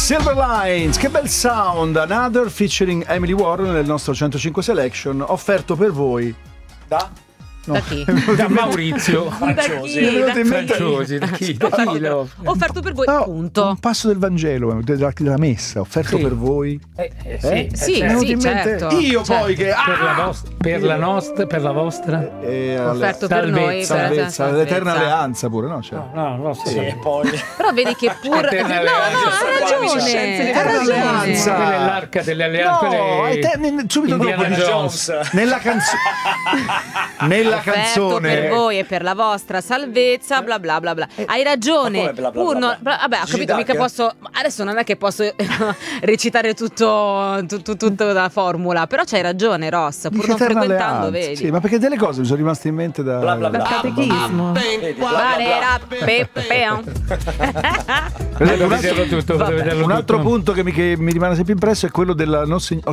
Silver Lines, che bel sound. Another featuring Emily Warren nel nostro 105 Selection, offerto per voi da? No. Da chi? Da Maurizio Franciosi. Da chi? Offerto per voi, punto. Un passo del Vangelo, della messa, offerto Sì. per voi. Sì, certo. Io poi che per la vostra offerto per noi, salvezza, l'eterna alleanza pure, no? Cioè. no, sì. E poi Però vedi che pure Eterna no, alleanza. ha ragione. Quella è l'arca delle alleanze. Subito dopo Indiana dice- Jones. nella canzone per voi e per la vostra salvezza, bla bla bla bla. Hai ragione. Ma come bla bla bla bla? Vabbè, ho capito, Gidac? mica posso. Adesso non è che posso recitare tutta la formula, però c'hai ragione, Ross. Pur dice non eterna frequentando, alleanza. vedi. Sì, ma perché delle cose mi sono rimaste in mente da Bla bla bla. Catechismo. Vedi, bla, bla, bla. Valera Pepeon. Un altro punto che mi rimane sempre impresso è quello della no, signore.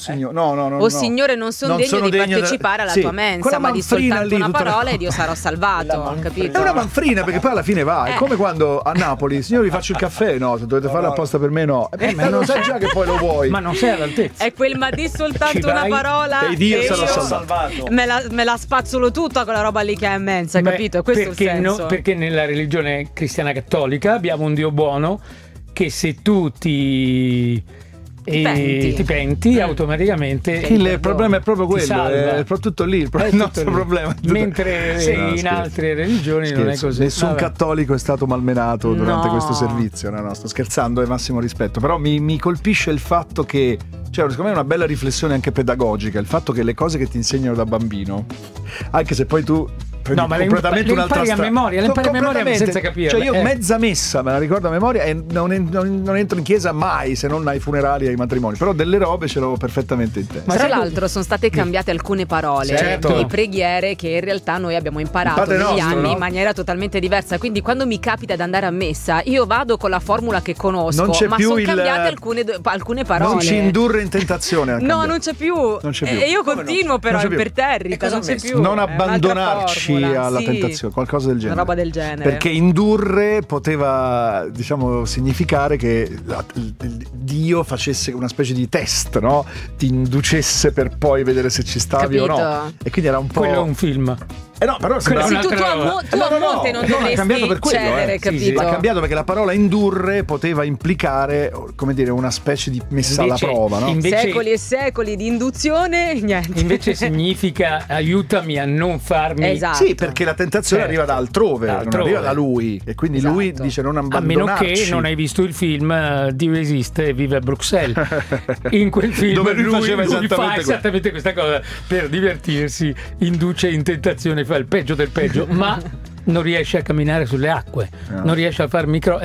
O Signore, non sono degno di partecipare alla tua mensa, quella ma di manfrina soltanto lì, una tutta- parola ed io sarò salvato, capito? È una manfrina perché poi alla fine va. È come quando a Napoli, signori, vi faccio il caffè. No, se dovete farlo apposta per me, no. Ma non sai già che poi lo vuoi. Ma non sei all'altezza. È quel ma di Ci soltanto una vai? parola E Dio e sarà io salvato. me la spazzolo tutta quella roba lì che è immensa, capito? Questo è il senso. Perché nella religione cristiana cattolica abbiamo un Dio buono che se tu ti penti automaticamente Il problema è proprio ti quello, salva. è tutto lì il nostro problema. Mentre in altre religioni non è così. Nessun Vabbè. cattolico è stato malmenato durante No. questo servizio. No, sto scherzando, è massimo rispetto. Però mi colpisce il fatto che, cioè, secondo me è una bella riflessione anche pedagogica, il fatto che le cose che ti insegnano da bambino, anche se poi tu prendi No, ma le completamente un'altra impari a strada. memoria, le impari a memoria Completamente. senza capirle. Cioè io mezza messa me la ricordo a memoria e non entro in chiesa mai, se non ai funerali e ai matrimoni, però delle robe ce l'avevo perfettamente in testa. Ma Tra sai- l'altro sono state cambiate alcune parole Certo. di preghiere che in realtà noi abbiamo imparato Padre negli nostro, anni no? in maniera totalmente diversa. Quindi quando mi capita di andare a messa, io vado con la formula che conosco, Non c'è ma più sono il- cambiate alcune parole. Non ci indurre in tentazione. a No, cambiare. non c'è più. Non c'è più. E io continuo però Non c'è più. imperterrita, E cosa non c'è ha messo? più. Non È un'altra abbandonarci formula, alla sì. tentazione, qualcosa del genere. Una roba del genere. Perché indurre poteva, diciamo, significare che Dio facesse una specie di test, no? Ti inducesse per poi vedere se ci stavi o no. Capito. E quindi era un po'. Quello è un film. No, però Quello è Sì, tu un'altra a roba. monte non l'ha cambiato per dovresti quello, cedere, Sì, capito? sì, l'ha cambiato perché la parola indurre poteva implicare, come dire, una specie di messa Invece- alla prova, no? invece- Secoli e secoli di induzione, niente. Invece significa aiutami a non farmi. Esatto. Sì, perché la tentazione Certo. arriva da altrove, non Altrove. arriva da lui. E quindi lui Esatto. dice non A meno abbandonarci. che non hai visto il film Dio esiste e vive a Bruxelles. In quel film Dove lui faceva fa esattamente esattamente questa cosa per divertirsi, induce in tentazione, fa il peggio del peggio, ma non riesce a camminare sulle acque, No. non riesce a fare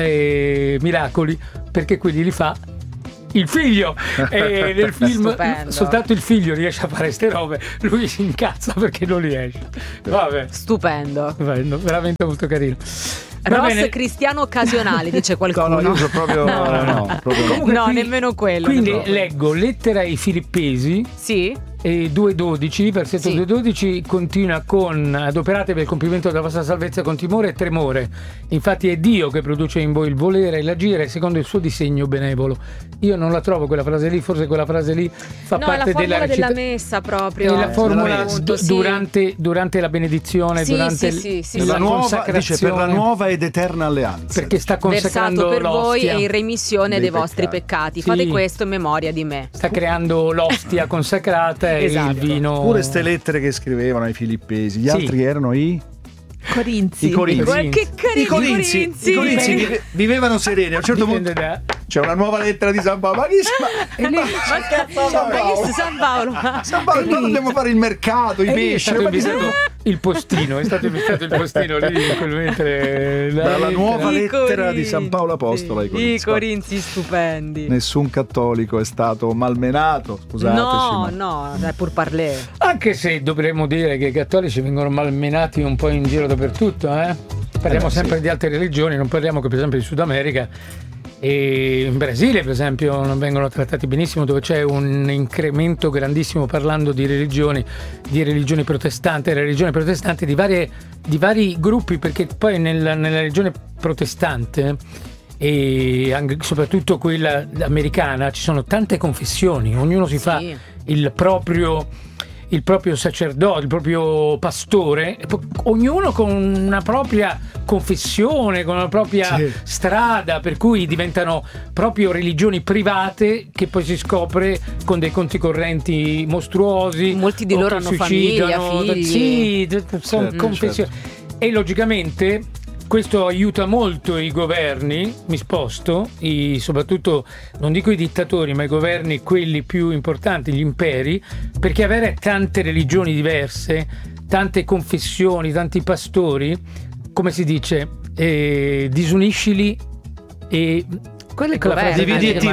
miracoli perché quelli li fa il figlio e nel film Stupendo. soltanto il figlio riesce a fare ste robe, lui si incazza perché non riesce. Vabbè, Stupendo. veramente molto carino. Va Ross bene. cristiano occasionale, dice No, qualcuno. no, io sono proprio no, proprio no. Comunque No, qui- nemmeno quello. Quindi nemmeno. leggo lettera ai Filippesi Sì? e 2.12, versetto Sì. 2.12 continua con adoperate per il compimento della vostra salvezza con timore e tremore. Infatti è Dio che produce in voi il volere e l'agire secondo il suo disegno benevolo. Io non la trovo quella frase lì, forse quella frase lì fa No, è la parte formula della della recita- messa proprio. è la formula Appunto, sì. durante la benedizione, Sì, durante sì, Per la la nuova, consacrazione, dice per la nuova ed eterna alleanza. perché sta Versato consacrando per voi l'ostia. e in remissione dei vostri peccati. peccati. Sì. Fate questo in memoria di me. Sta creando l'ostia consacrata e Esatto. il vino. Pure ste lettere che scrivevano ai filippesi, gli Sì. altri erano i Corinzi. Corinzi. Che carini I Corinzi vivevano sereni. A un certo punto Dipende da- c'è una nuova lettera di San Paolo. Ma chi E lì- Ma che San Paolo? San Paolo, quando dobbiamo fare il mercato, i E lì è pesci. stato ma chi invitato siamo? il postino, è stato invitato il postino lì in quel mentre Dalla nuova I lettera Corinzi. di San Paolo Apostolo ai I Corinzi. Corinzi stupendi. Nessun cattolico è stato malmenato, scusateci. No, ma- no, è pur parler. Anche se dovremmo dire che i cattolici vengono malmenati un po' in giro dappertutto, parliamo sì. sempre di altre religioni, non parliamo che per esempio di Sud America. E in Brasile, per esempio, non vengono trattati benissimo, dove c'è un incremento grandissimo, parlando di religioni protestanti, religione protestante di vari gruppi, perché poi nella religione protestante e anche, soprattutto quella americana, ci sono tante confessioni, ognuno si fa il proprio sacerdote, il proprio pastore, ognuno con una propria confessione, con una propria strada, per cui diventano proprio religioni private che poi si scopre con dei conti correnti mostruosi. Molti di loro hanno famiglia, figli. Sono confessioni. E logicamente questo aiuta molto i governi, mi sposto, soprattutto non dico i dittatori, ma i governi, quelli più importanti, gli imperi, perché avere tante religioni diverse, tante confessioni, tanti pastori, come si dice, disuniscili e quella è quella frase,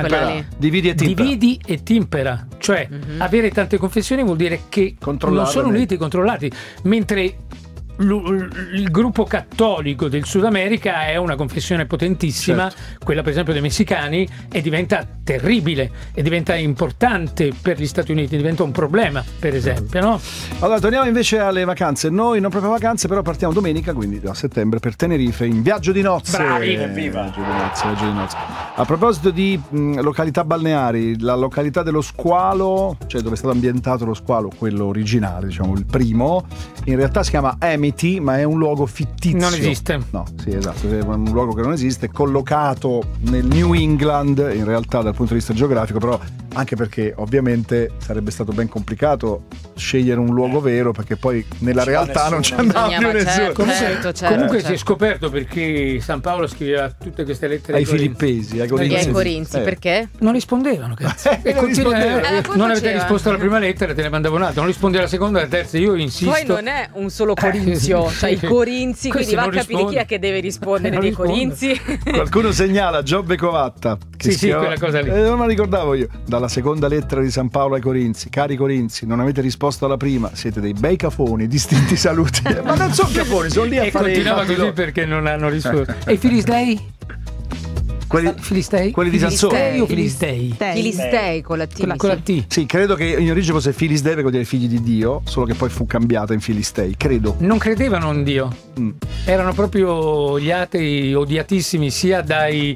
dividi e timpera, cioè avere tante confessioni vuol dire che non sono uniti, controllati, mentre il gruppo cattolico del Sud America è una confessione potentissima, quella per esempio dei messicani, e diventa terribile e diventa importante per gli Stati Uniti, diventa un problema, per esempio, no? Allora torniamo invece alle vacanze, noi non proprio vacanze, però partiamo domenica, quindi a settembre, per Tenerife in viaggio di nozze. Bravi, evviva! Viaggio di nozze. A proposito di località balneari, la località dello Squalo, cioè dove è stato ambientato lo Squalo, quello originale, diciamo il primo, in realtà si chiama Amity, ma è un luogo fittizio. Non esiste. No, sì, esatto, è un luogo che non esiste, collocato nel New England, in realtà dal punto di vista geografico, però anche perché ovviamente sarebbe stato ben complicato scegliere un luogo vero, perché poi nella realtà non c'è andava più nessuno. Comunque si è scoperto perché San Paolo scriveva tutte queste lettere ai filippesi, ai corinzi, perché? Non rispondevano, cazzo. Non avete risposto alla prima lettera, te ne mandavo un'altra, non rispondeva alla seconda, alla terza, io insisto. Poi non è un solo corinzio, cioè i corinzi, quindi va a capire chi è che deve rispondere dei corinzi. Qualcuno segnala Giobbe Covatta, che quella cosa lì. Non la ricordavo io. Dalla seconda lettera di San Paolo ai Corinzi: cari Corinzi, non avete risposto alla prima, siete dei bei cafoni, distinti saluti. Ma non sono cafoni, sono lì a fare. E continuava così perché non hanno risposto. E i filistei? Filistei? Quelli di Sansone o Filistei? Filistei con la T. Con la T. Sì, credo che in origine fosse Filistei, vuol dire figli di Dio, solo che poi fu cambiata in Filistei, credo. Non credevano in Dio. Erano proprio gli atei odiatissimi sia dagli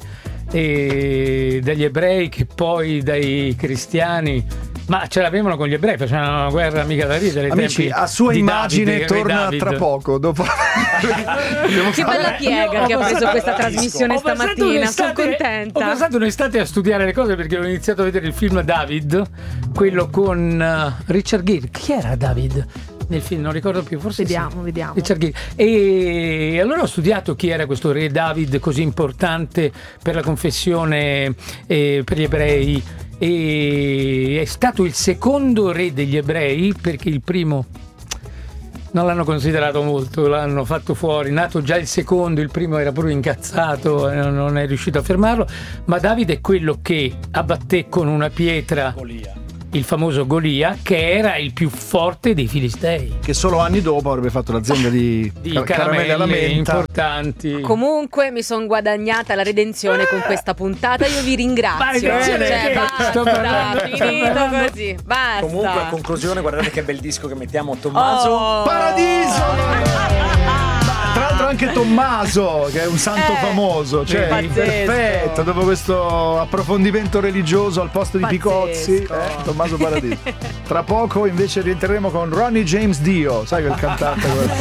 ebrei che poi dai cristiani. Ma ce l'avevano con gli ebrei, facevano una guerra mica da ridere. Amici, a sua immagine torna tra poco. Dopo. Che bella piega che ha preso questa trasmissione stamattina, sono contenta. Ho passato un'estate a studiare le cose perché ho iniziato a vedere il film David, quello con Richard Gere. Chi era David? Nel film non ricordo più, forse vediamo. Richard Gere. E allora ho studiato chi era questo re David così importante per la confessione per gli ebrei, e è stato il secondo re degli ebrei perché il primo non l'hanno considerato molto, l'hanno fatto fuori, nato già il secondo, il primo era proprio incazzato, non è riuscito a fermarlo, ma David è quello che abbatté con una pietra il famoso Golia, che era il più forte dei Filistei, che solo anni dopo avrebbe fatto l'azienda di caramelle alla menta importanti. Comunque mi sono guadagnata la redenzione con questa puntata, io vi ringrazio. Basta, finito così, basta. Comunque a conclusione guardate che bel disco che mettiamo, Tommaso. Paradiso. Tra l'altro anche Tommaso, che è un santo famoso, cioè perfetto, dopo questo approfondimento religioso al posto di Picozzi, Tommaso Paradiso. Tra poco invece rientreremo con Ronnie James Dio, sai quel cantante?